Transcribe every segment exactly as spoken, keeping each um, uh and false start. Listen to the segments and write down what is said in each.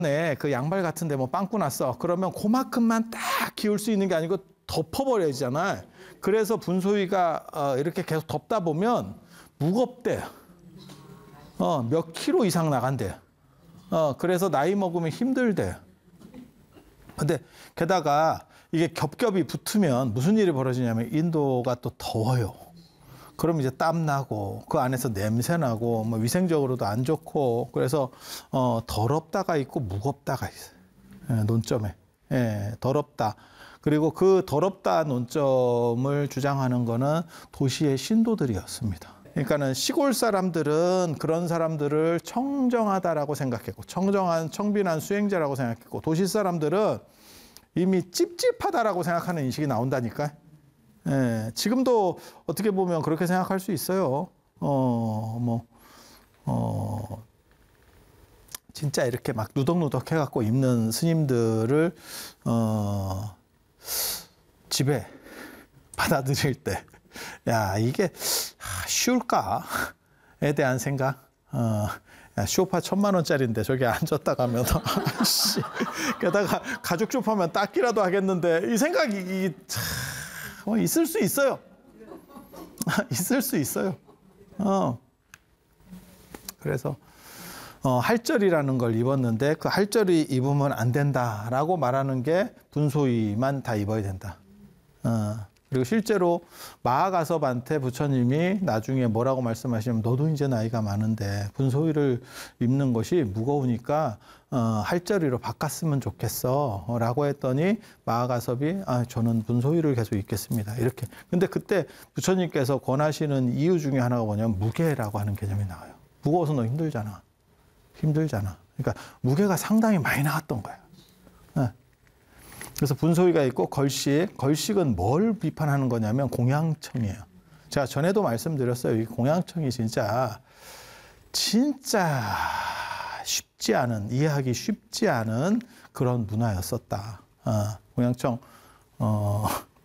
네, 그 양발 같은데 뭐 빵꾸 났어. 그러면 그만큼만 딱 기울 수 있는 게 아니고 덮어버려지잖아. 그래서 분소위가 어, 이렇게 계속 덮다 보면 무겁대. 어, 몇 킬로 이상 나간대. 어, 그래서 나이 먹으면 힘들대. 근데 게다가 이게 겹겹이 붙으면 무슨 일이 벌어지냐면 인도가 또 더워요. 그럼 이제 땀 나고 그 안에서 냄새 나고 뭐 위생적으로도 안 좋고 그래서 어, 더럽다가 있고 무겁다가 있어요. 예, 논점에. 예, 더럽다. 그리고 그 더럽다 논점을 주장하는 거는 도시의 신도들이었습니다. 그러니까는 시골 사람들은 그런 사람들을 청정하다라고 생각했고 청정한 청빈한 수행자라고 생각했고 도시 사람들은 이미 찝찝하다라고 생각하는 인식이 나온다니까. 예, 지금도 어떻게 보면 그렇게 생각할 수 있어요. 어, 뭐, 어, 진짜 이렇게 막 누덕누덕 해갖고 입는 스님들을, 어, 집에 받아들일 때, 야, 이게 쉬울까에 대한 생각? 어, 야, 쇼파 천만 원짜리인데 저기 앉았다 가면, 아씨, 게다가 가죽 쇼파면 닦기라도 하겠는데, 이 생각이, 이, 참, 어, 있을 수 있어요. 있을 수 있어요. 어. 그래서 어, 할절이라는 걸 입었는데 그 할절이 입으면 안 된다라고 말하는 게 분소위만 다 입어야 된다. 어. 그리고 실제로 마하가섭한테 부처님이 나중에 뭐라고 말씀하시냐면 너도 이제 나이가 많은데 분소위를 입는 것이 무거우니까 어, 할절이로 바꿨으면 좋겠어 라고 했더니 마하가섭이 아, 저는 분소위를 계속 입겠습니다. 이렇게. 근데 그때 부처님께서 권하시는 이유 중에 하나가 뭐냐면 무게라고 하는 개념이 나와요. 무거워서 너 힘들잖아. 힘들잖아. 그러니까 무게가 상당히 많이 나왔던 거야. 네. 그래서 분소위가 있고 걸식. 걸식은 뭘 비판하는 거냐면 공양청이에요. 제가 전에도 말씀드렸어요. 이 공양청이 진짜 진짜 쉽지 않은, 이해하기 쉽지 않은 그런 문화였었다. 어, 공양청 어,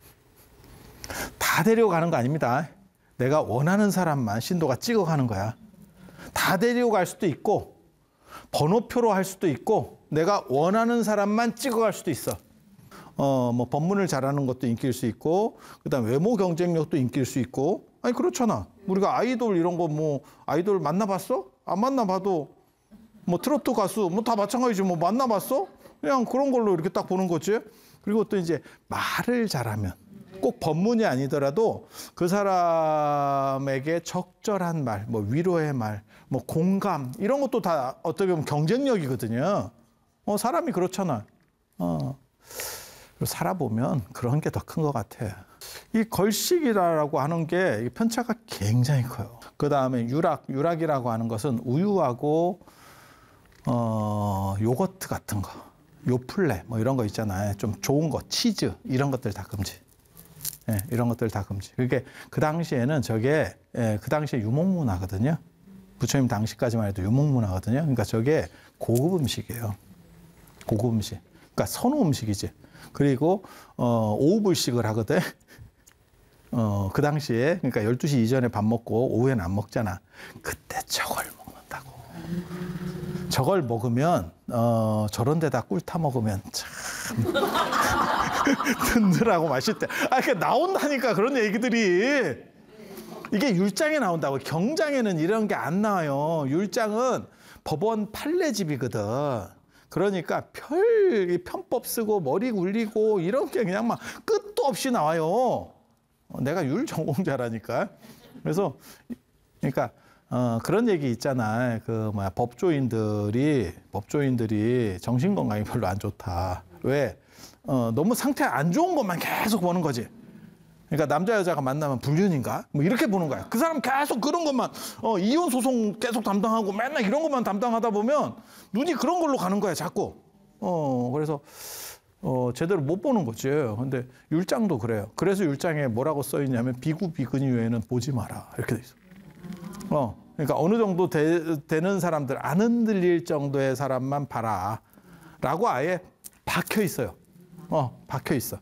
다 데려가는 거 아닙니다. 내가 원하는 사람만 신도가 찍어가는 거야. 다 데려갈 수도 있고 번호표로 할 수도 있고 내가 원하는 사람만 찍어갈 수도 있어. 어, 뭐, 법문을 잘하는 것도 인기일 수 있고, 그 다음 외모 경쟁력도 인기일 수 있고, 아니, 그렇잖아. 우리가 아이돌 이런 거 뭐, 아이돌 만나봤어? 안 만나봐도, 뭐, 트로트 가수, 뭐, 다 마찬가지지. 뭐, 만나봤어? 그냥 그런 걸로 이렇게 딱 보는 거지. 그리고 또 이제 말을 잘하면, 꼭 법문이 아니더라도 그 사람에게 적절한 말, 뭐, 위로의 말, 뭐, 공감, 이런 것도 다 어떻게 보면 경쟁력이거든요. 어, 사람이 그렇잖아. 어. 살아보면 그런 게 더 큰 것 같아요. 이 걸식이라고 하는 게 편차가 굉장히 커요. 그 다음에 유락, 유락이라고 하는 것은 우유하고 어, 요거트 같은 거, 요플레 뭐 이런 거 있잖아요. 좀 좋은 거, 치즈 이런 것들 다 금지. 예, 이런 것들 다 금지. 그게 그 당시에는 저게 예, 그 당시에 유목문화거든요. 부처님 당시까지만 해도 유목문화거든요. 그러니까 저게 고급 음식이에요. 고급 음식. 그러니까 선호 음식이지. 그리고 어, 오후 불식을 하거든. 어, 그 당시에 그러니까 열두 시 이전에 밥 먹고 오후에는 안 먹잖아. 그때 저걸 먹는다고. 저걸 먹으면 어, 저런 데다 꿀 타 먹으면 참 든든하고 맛있대. 아, 그러니까 나온다니까 그런 얘기들이. 이게 율장에 나온다고. 경장에는 이런 게 안 나와요. 율장은 법원 판례집이거든. 그러니까 별 편법 쓰고 머리 굴리고 이런 게 그냥 막 끝도 없이 나와요. 내가 율 전공자라니까. 그래서 그러니까 어, 그런 얘기 있잖아. 그 뭐야 법조인들이 법조인들이 정신 건강이 별로 안 좋다. 왜? 어, 너무 상태 안 좋은 것만 계속 보는 거지. 그러니까 남자 여자가 만나면 불륜인가? 뭐 이렇게 보는 거야. 그 사람 계속 그런 것만 어, 이혼 소송 계속 담당하고 맨날 이런 것만 담당하다 보면 눈이 그런 걸로 가는 거야, 자꾸. 어, 그래서 어, 제대로 못 보는 거지. 근데 율장도 그래요. 그래서 율장에 뭐라고 써 있냐면 비구 비근이 외에는 보지 마라. 이렇게 돼 있어. 어, 그러니까 어느 정도 되, 되는 사람들, 안 흔들릴 정도의 사람만 봐라. 라고 아예 박혀 있어요. 어, 박혀 있어.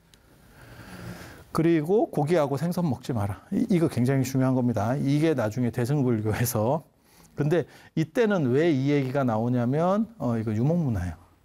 그리고 고기하고 생선 먹지 마라. 이거 굉장히 중요한 겁니다. 이게 나중에 대승불교에서 근데 이때는 왜 이 얘기가 나오냐면 어, 이거 유목문화예요.